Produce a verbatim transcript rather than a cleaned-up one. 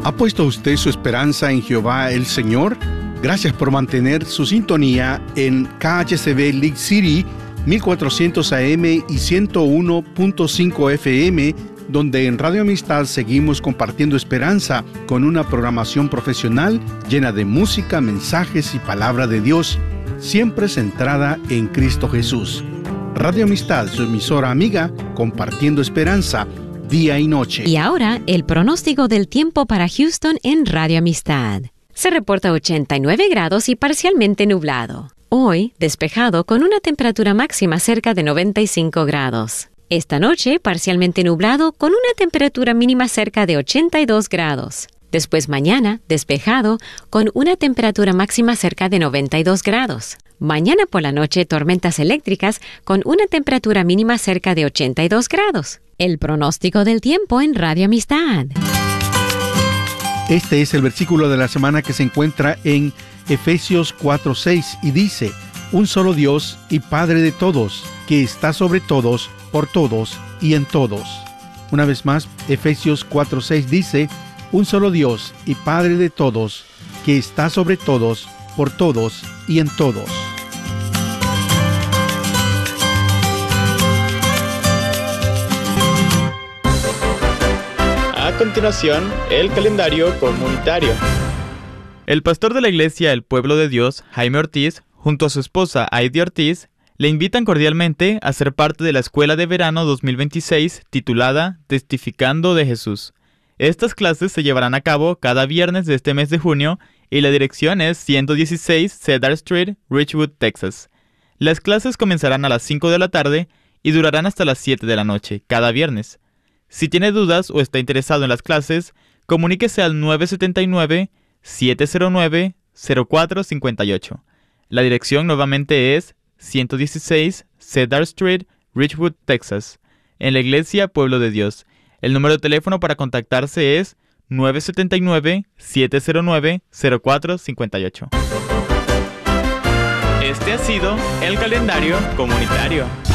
¿Ha puesto usted su esperanza en Jehová el Señor? Gracias por mantener su sintonía en K H C B League City mil cuatrocientos A M y ciento uno punto cinco F M, donde en Radio Amistad seguimos compartiendo esperanza con una programación profesional llena de música, mensajes y palabra de Dios, siempre centrada en Cristo Jesús. Radio Amistad, su emisora amiga, compartiendo esperanza día y noche. Y ahora, el pronóstico del tiempo para Houston en Radio Amistad. Se reporta ochenta y nueve grados y parcialmente nublado. Hoy, despejado con una temperatura máxima cerca de noventa y cinco grados. Esta noche, parcialmente nublado con una temperatura mínima cerca de ochenta y dos grados. Después mañana, despejado con una temperatura máxima cerca de noventa y dos grados. Mañana por la noche, tormentas eléctricas con una temperatura mínima cerca de ochenta y dos grados. El pronóstico del tiempo en Radio Amistad. Este es el versículo de la semana que se encuentra en Efesios cuatro seis y dice: un solo Dios y Padre de todos, que está sobre todos, por todos y en todos. Una vez más, Efesios cuatro seis dice: un solo Dios y Padre de todos, que está sobre todos, por todos y en todos. A continuación, el calendario comunitario. El pastor de la iglesia El Pueblo de Dios, Jaime Ortiz, junto a su esposa Heidi Ortiz, le invitan cordialmente a ser parte de la Escuela de Verano dos mil veintiséis titulada Testificando de Jesús. Estas clases se llevarán a cabo cada viernes de este mes de junio y la dirección es ciento dieciséis Cedar Street, Richwood, Texas. Las clases comenzarán a las cinco de la tarde y durarán hasta las siete de la noche, cada viernes. Si tiene dudas o está interesado en las clases, comuníquese al nueve siete nueve, siete cero nueve, cero cuatro cinco ocho. La dirección nuevamente es ciento dieciséis Cedar Street, Richwood, Texas, en la iglesia Pueblo de Dios. El número de teléfono para contactarse es nueve siete nueve, siete cero nueve, cero cuatro cinco ocho. Este ha sido el calendario comunitario.